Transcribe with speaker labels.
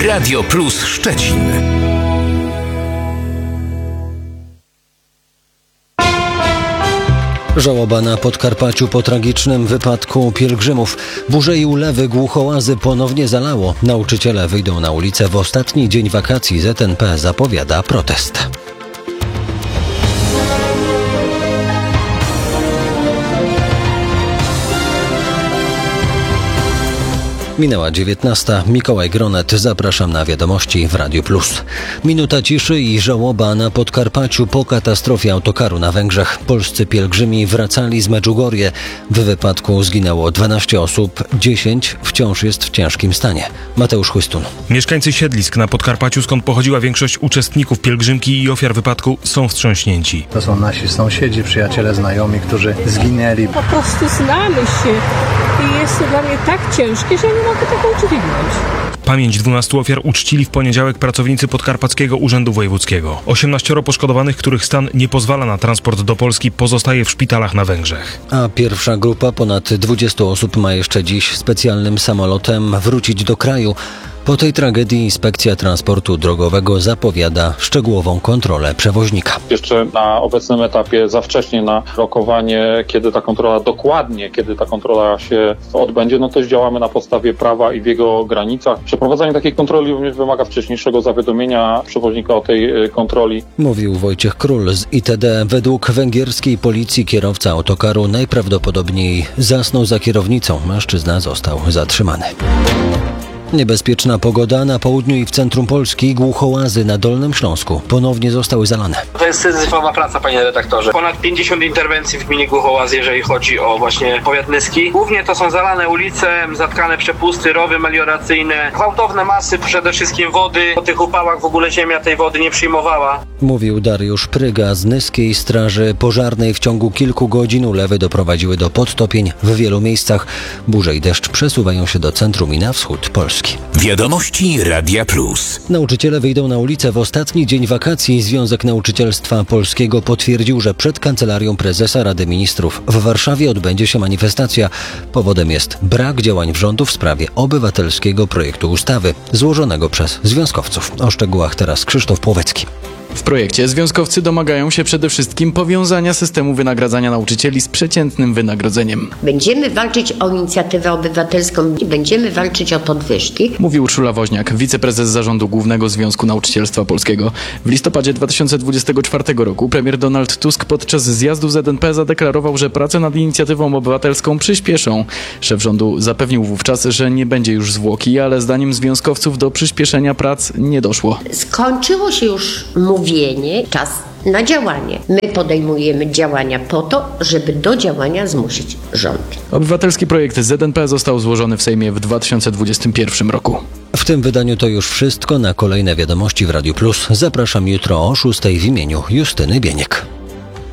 Speaker 1: Radio Plus Szczecin.
Speaker 2: Żałoba na Podkarpaciu po tragicznym wypadku pielgrzymów. Burze i ulewy Głuchołazy ponownie zalało. Nauczyciele wyjdą na ulicę w ostatni dzień wakacji. ZNP zapowiada protest. Minęła 19. Mikołaj Gronet. Zapraszam na wiadomości w Radiu Plus. Minuta ciszy i żałoba na Podkarpaciu po katastrofie autokaru na Węgrzech. Polscy pielgrzymi wracali z Medjugorje. W wypadku zginęło 12 osób, 10 wciąż jest w ciężkim stanie. Mateusz Chłystun.
Speaker 3: Mieszkańcy siedlisk na Podkarpaciu, skąd pochodziła większość uczestników pielgrzymki i ofiar wypadku, są wstrząśnięci.
Speaker 4: To są nasi sąsiedzi, przyjaciele, znajomi, którzy zginęli.
Speaker 5: Po prostu znamy się i jest to dla mnie tak ciężkie, że nie mogę tego udźwignąć.
Speaker 3: Pamięć 12 ofiar uczcili w poniedziałek pracownicy Podkarpackiego Urzędu Wojewódzkiego. 18 poszkodowanych, których stan nie pozwala na transport do Polski, pozostaje w szpitalach na Węgrzech.
Speaker 2: A pierwsza grupa, ponad 20 osób, ma jeszcze dziś specjalnym samolotem wrócić do kraju. Po tej tragedii Inspekcja Transportu Drogowego zapowiada szczegółową kontrolę przewoźnika.
Speaker 6: Jeszcze na obecnym etapie za wcześnie na rokowanie, kiedy ta kontrola się odbędzie, no też działamy na podstawie prawa i w jego granicach. Przeprowadzanie takiej kontroli również wymaga wcześniejszego zawiadomienia przewoźnika o tej kontroli.
Speaker 2: Mówił Wojciech Król z ITD. Według węgierskiej policji kierowca autokaru najprawdopodobniej zasnął za kierownicą. Mężczyzna został zatrzymany. Niebezpieczna pogoda na południu i w centrum Polski. Głuchołazy na Dolnym Śląsku ponownie zostały zalane.
Speaker 7: To jest syzyfowa praca, panie redaktorze. Ponad 50 interwencji w gminie Głuchołazy, jeżeli chodzi o właśnie powiat nyski. Głównie to są zalane ulice, zatkane przepusty, rowy melioracyjne, gwałtowne masy, przede wszystkim wody. Po tych upałach w ogóle ziemia tej wody nie przyjmowała.
Speaker 2: Mówił Dariusz Pryga z Nyskiej Straży Pożarnej. W ciągu kilku godzin ulewy doprowadziły do podtopień w wielu miejscach. Burze i deszcz przesuwają się do centrum i na wschód Polski.
Speaker 1: Wiadomości Radia Plus.
Speaker 2: Nauczyciele wyjdą na ulicę w ostatni dzień wakacji. Związek Nauczycielstwa Polskiego potwierdził, że przed Kancelarią Prezesa Rady Ministrów w Warszawie odbędzie się manifestacja. Powodem jest brak działań rządu w sprawie obywatelskiego projektu ustawy złożonego przez związkowców. O szczegółach teraz Krzysztof Płowecki.
Speaker 8: W projekcie związkowcy domagają się przede wszystkim powiązania systemu wynagradzania nauczycieli z przeciętnym wynagrodzeniem.
Speaker 9: Będziemy walczyć o inicjatywę obywatelską i będziemy walczyć o podwyżki.
Speaker 8: Mówi Urszula Woźniak, wiceprezes Zarządu Głównego Związku Nauczycielstwa Polskiego. W listopadzie 2024 roku premier Donald Tusk podczas zjazdu ZNP zadeklarował, że prace nad inicjatywą obywatelską przyspieszą. Szef rządu zapewnił wówczas, że nie będzie już zwłoki, ale zdaniem związkowców do przyspieszenia prac nie doszło.
Speaker 9: Skończyło się już mówienie, czas na działanie. My podejmujemy działania po to, żeby do działania zmusić rząd.
Speaker 8: Obywatelski projekt ZNP został złożony w Sejmie w 2021 roku.
Speaker 2: W tym wydaniu to już wszystko. Na kolejne wiadomości w Radiu Plus zapraszam jutro o 6:00 w imieniu Justyny Bieniek.